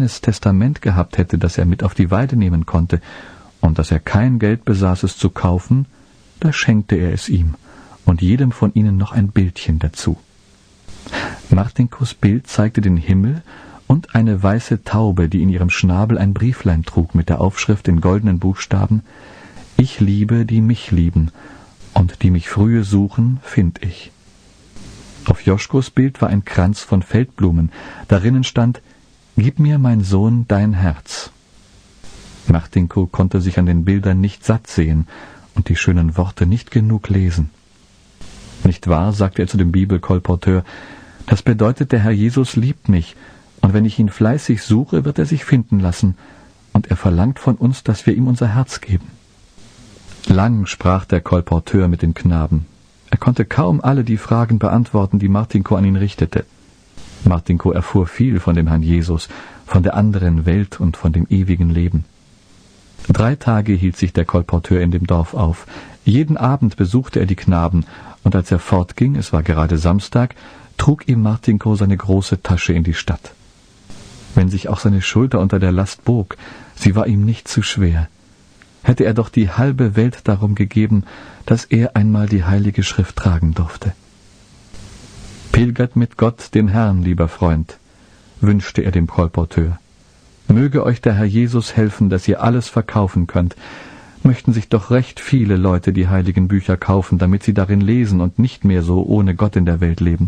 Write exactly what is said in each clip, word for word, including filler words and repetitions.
kleines Testament gehabt hätte, das er mit auf die Weide nehmen konnte, und dass er kein Geld besaß, es zu kaufen, da schenkte er es ihm und jedem von ihnen noch ein Bildchen dazu. Martinkos Bild zeigte den Himmel und eine weiße Taube, die in ihrem Schnabel ein Brieflein trug mit der Aufschrift in goldenen Buchstaben: »Ich liebe, die mich lieben, und die mich frühe suchen, find ich.« Auf Joschkos Bild war ein Kranz von Feldblumen. Darinnen stand: »Gib mir, mein Sohn, dein Herz.« Martinko konnte sich an den Bildern nicht satt sehen und die schönen Worte nicht genug lesen. »Nicht wahr«, sagte er zu dem Bibelkolporteur, »das bedeutet, der Herr Jesus liebt mich, und wenn ich ihn fleißig suche, wird er sich finden lassen, und er verlangt von uns, dass wir ihm unser Herz geben.« Lang sprach der Kolporteur mit den Knaben. Er konnte kaum alle die Fragen beantworten, die Martinko an ihn richtete. Martinko erfuhr viel von dem Herrn Jesus, von der anderen Welt und von dem ewigen Leben. Drei Tage hielt sich der Kolporteur in dem Dorf auf. Jeden Abend besuchte er die Knaben, und als er fortging, es war gerade Samstag, trug ihm Martinko seine große Tasche in die Stadt. Wenn sich auch seine Schulter unter der Last bog, sie war ihm nicht zu schwer. Hätte er doch die halbe Welt darum gegeben, dass er einmal die Heilige Schrift tragen durfte. »Pilgert mit Gott, dem Herrn, lieber Freund«, wünschte er dem Kolporteur. »Möge euch der Herr Jesus helfen, dass ihr alles verkaufen könnt. Möchten sich doch recht viele Leute die heiligen Bücher kaufen, damit sie darin lesen und nicht mehr so ohne Gott in der Welt leben.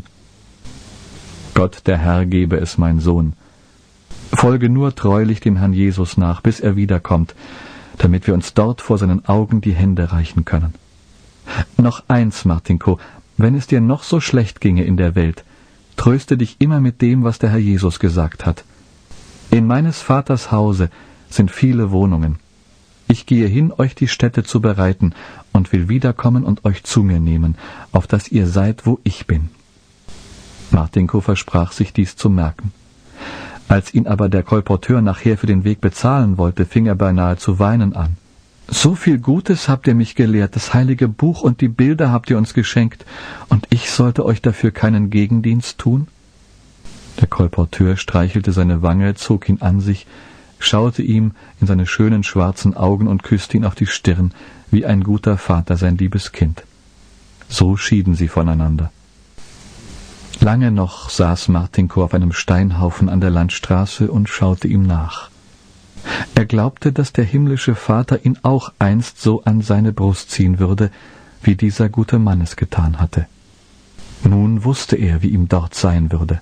Gott, der Herr, gebe es, mein Sohn. Folge nur treulich dem Herrn Jesus nach, bis er wiederkommt, damit wir uns dort vor seinen Augen die Hände reichen können. Noch eins, Martinko, wenn es dir noch so schlecht ginge in der Welt, tröste dich immer mit dem, was der Herr Jesus gesagt hat. In meines Vaters Hause sind viele Wohnungen. Ich gehe hin, euch die Stätte zu bereiten, und will wiederkommen und euch zu mir nehmen, auf dass ihr seid, wo ich bin.« Martinko versprach sich dies zu merken. Als ihn aber der Kolporteur nachher für den Weg bezahlen wollte, fing er beinahe zu weinen an. »So viel Gutes habt ihr mich gelehrt, das heilige Buch und die Bilder habt ihr uns geschenkt, und ich sollte euch dafür keinen Gegendienst tun?« Der Kolporteur streichelte seine Wange, zog ihn an sich, schaute ihm in seine schönen schwarzen Augen und küsste ihn auf die Stirn, wie ein guter Vater sein liebes Kind. So schieden sie voneinander. Lange noch saß Martinko auf einem Steinhaufen an der Landstraße und schaute ihm nach. Er glaubte, dass der himmlische Vater ihn auch einst so an seine Brust ziehen würde, wie dieser gute Mann es getan hatte. Nun wusste er, wie ihm dort sein würde.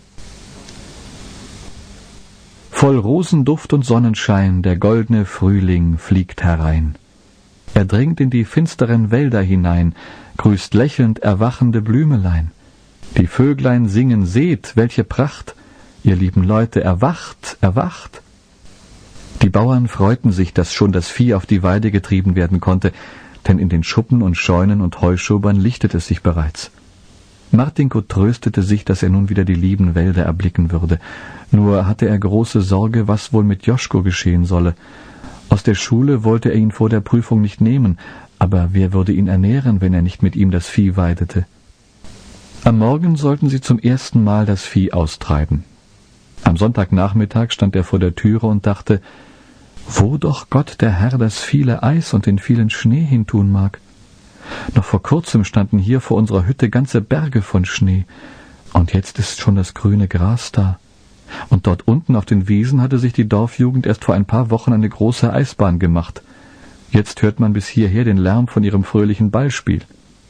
Voll Rosenduft und Sonnenschein der goldne Frühling fliegt herein. Er dringt in die finsteren Wälder hinein, grüßt lächelnd erwachende Blümelein. Die Vöglein singen, seht, welche Pracht! Ihr lieben Leute, erwacht, erwacht! Die Bauern freuten sich, dass schon das Vieh auf die Weide getrieben werden konnte, denn in den Schuppen und Scheunen und Heuschobern lichtet es sich bereits. Martinko tröstete sich, dass er nun wieder die lieben Wälder erblicken würde. Nur hatte er große Sorge, was wohl mit Joschko geschehen solle. Aus der Schule wollte er ihn vor der Prüfung nicht nehmen, aber wer würde ihn ernähren, wenn er nicht mit ihm das Vieh weidete? Am Morgen sollten sie zum ersten Mal das Vieh austreiben. Am Sonntagnachmittag stand er vor der Türe und dachte, wo doch Gott der Herr das viele Eis und den vielen Schnee hintun mag. Noch vor kurzem standen hier vor unserer Hütte ganze Berge von Schnee, und jetzt ist schon das grüne Gras da. Und dort unten auf den Wiesen hatte sich die Dorfjugend erst vor ein paar Wochen eine große Eisbahn gemacht. Jetzt hört man bis hierher den Lärm von ihrem fröhlichen Ballspiel.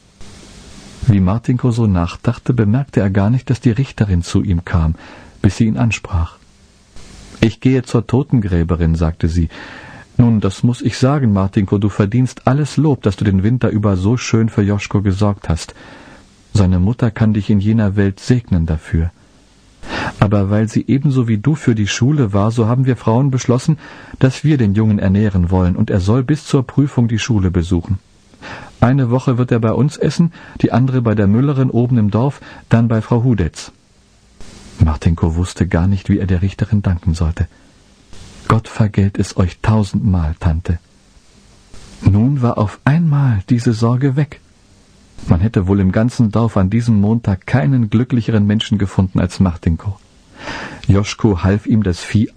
Wie Martinko so nachdachte, bemerkte er gar nicht, dass die Richterin zu ihm kam, bis sie ihn ansprach. »Ich gehe zur Totengräberin«, sagte sie. »Nun, das muss ich sagen, Martinko, du verdienst alles Lob, dass du den Winter über so schön für Joschko gesorgt hast. Seine Mutter kann dich in jener Welt segnen dafür. Aber weil sie ebenso wie du für die Schule war, so haben wir Frauen beschlossen, dass wir den Jungen ernähren wollen, und er soll bis zur Prüfung die Schule besuchen. Eine Woche wird er bei uns essen, die andere bei der Müllerin oben im Dorf, dann bei Frau Hudetz.« Martinko wusste gar nicht, wie er der Richterin danken sollte. »Gott vergelt es euch tausendmal, Tante.« Nun war auf einmal diese Sorge weg. Man hätte wohl im ganzen Dorf an diesem Montag keinen glücklicheren Menschen gefunden als Martinko. Joschko half ihm, das Vieh